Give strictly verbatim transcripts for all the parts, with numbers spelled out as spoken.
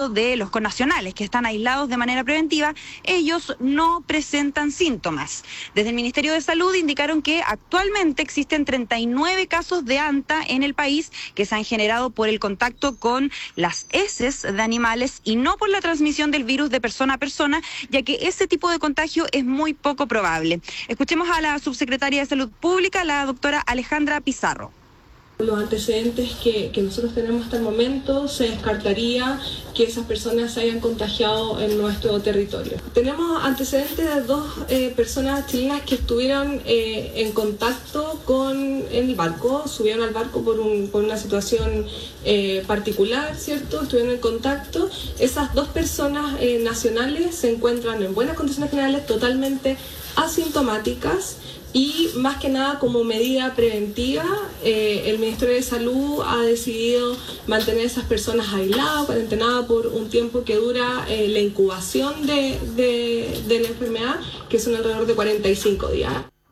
caso de los connacionales que están aislados de manera preventiva, ellos no presentan síntomas. Desde el Ministerio de Salud indicaron que actualmente existen treinta y nueve casos de anta en el país que se han generado por el contacto con las heces de animales y no por la transmisión del virus de persona a persona, ya que ese tipo de contagio es muy poco probable. Escuchemos a la subsecretaria de Salud Pública, la doctora Alejandra Pizarro. Los antecedentes que, que nosotros tenemos hasta el momento, se descartaría que esas personas se hayan contagiado en nuestro territorio. Tenemos antecedentes de dos eh, personas chilenas que estuvieron eh, en contacto con el barco, subieron al barco por, un, por una situación eh, particular, ¿cierto? Estuvieron en contacto. Esas dos personas eh, nacionales se encuentran en buenas condiciones generales, totalmente asintomáticas. Y más que nada como medida preventiva, eh, el Ministerio de Salud ha decidido mantener a esas personas aisladas, cuarentenadas por un tiempo que dura eh, la incubación de, de, de la enfermedad, que son alrededor de cuarenta y cinco días.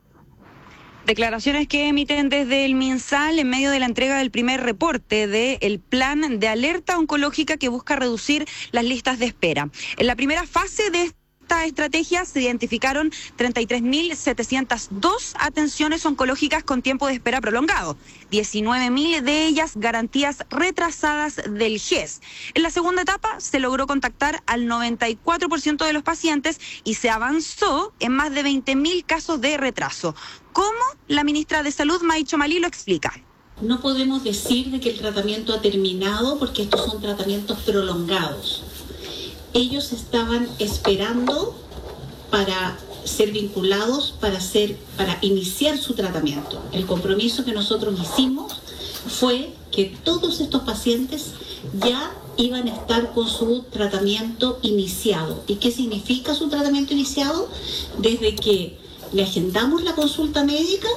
Declaraciones que emiten desde el MinSal en medio de la entrega del primer reporte del plan de alerta oncológica que busca reducir las listas de espera. En la primera fase de esta estrategia se identificaron treinta y tres mil setecientas dos atenciones oncológicas con tiempo de espera prolongado, diecinueve mil de ellas garantías retrasadas del G E S. En la segunda etapa se logró contactar al noventa y cuatro por ciento de los pacientes y se avanzó en más de veinte mil casos de retraso. ¿Cómo? La ministra de Salud, May Chomalí, lo explica. No podemos decir de que el tratamiento ha terminado porque estos son tratamientos prolongados. Ellos estaban esperando para ser vinculados, para, ser, para iniciar su tratamiento. El compromiso que nosotros hicimos fue que todos estos pacientes ya iban a estar con su tratamiento iniciado. ¿Y qué significa su tratamiento iniciado? Desde que le agendamos la consulta médica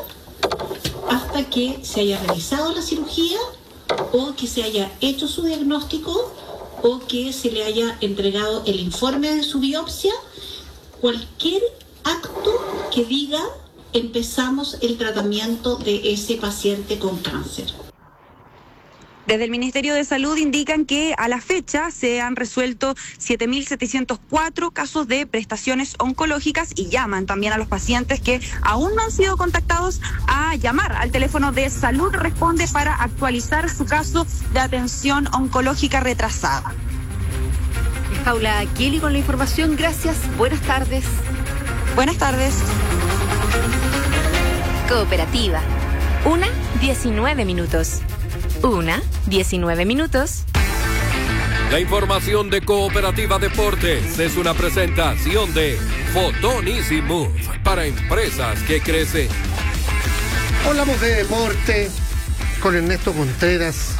hasta que se haya realizado la cirugía o que se haya hecho su diagnóstico o que se le haya entregado el informe de su biopsia, cualquier acto que diga empezamos el tratamiento de ese paciente con cáncer. Desde el Ministerio de Salud indican que a la fecha se han resuelto siete mil setecientos cuatro casos de prestaciones oncológicas y llaman también a los pacientes que aún no han sido contactados a llamar al teléfono de Salud Responde para actualizar su caso de atención oncológica retrasada. Paula Kelly con la información. Gracias. Buenas tardes. Buenas tardes. Cooperativa. Una, diecinueve minutos. Una, diecinueve minutos. La información de Cooperativa Deportes es una presentación de Photon Easy Move para empresas que crecen. Hablamos de deporte con Ernesto Contreras.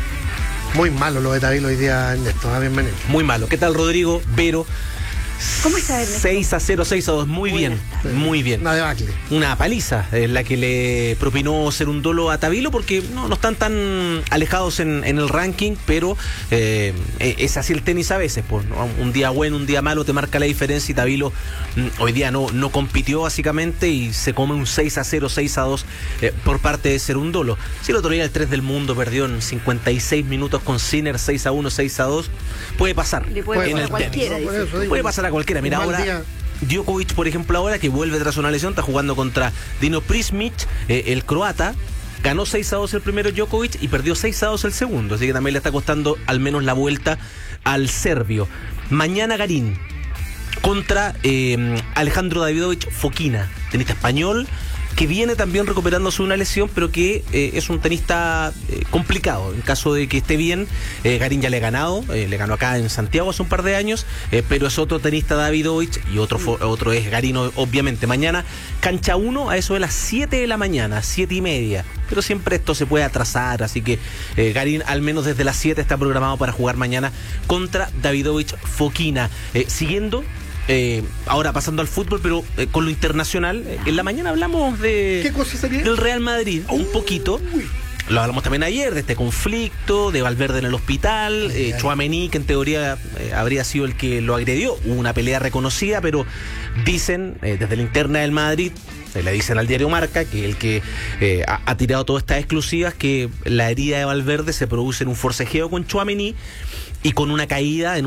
Muy malo lo de David hoy día, Ernesto. ¿Ah? Bienvenido. Muy malo. ¿Qué tal, Rodrigo? Vero. ¿Cómo está, Ernesto? seis a cero, seis a dos. Muy bien, muy bien. Una debacle. Una paliza es la que le propinó Cerúndolo a Tabilo, porque no, no están tan alejados en, en el ranking, pero eh, es así el tenis a veces, pues, ¿no? Un día bueno, un día malo te marca la diferencia y Tabilo mm, hoy día no, no compitió básicamente y se come un seis a cero, seis a dos eh, por parte de Cerúndolo. Si el otro día el tres del mundo perdió en cincuenta y seis minutos con Sinner, seis a uno, seis a dos, puede pasar. Le puede en pasar el a cualquiera, tenis. dice. Digo, Puede pasar a cualquiera. Mira, ahora día. Djokovic, por ejemplo, ahora que vuelve tras una lesión, está jugando contra Dino Prismic, eh, el croata. Ganó seis a dos el primero Djokovic y perdió seis a dos el segundo, así que también le está costando al menos la vuelta al serbio. Mañana Garín contra eh, Alejandro Davidovich Fokina, tenista español que viene también recuperándose una lesión, pero que eh, es un tenista eh, complicado. En caso de que esté bien, eh, Garín ya le ha ganado, eh, le ganó acá en Santiago hace un par de años, eh, pero es otro tenista Davidovich y otro, otro es Garín, obviamente. Mañana, cancha uno, a eso de las siete de la mañana, siete y media. Pero siempre esto se puede atrasar, así que eh, Garín al menos desde las siete está programado para jugar mañana contra Davidovich Fokina. Eh, siguiendo... Eh, ahora pasando al fútbol, pero eh, con lo internacional, eh, en la mañana hablamos de ¿Qué cosa sería? del Real Madrid, uh, un poquito. Uy. Lo hablamos también ayer, de este conflicto, de Valverde en el hospital, eh, Tchouaméni, que en teoría eh, habría sido el que lo agredió. Hubo una pelea reconocida, pero dicen eh, desde la interna del Madrid, eh, le dicen al diario Marca, que el que eh, ha, ha tirado todas estas exclusivas, que la herida de Valverde se produce en un forcejeo con Tchouaméni y con una caída en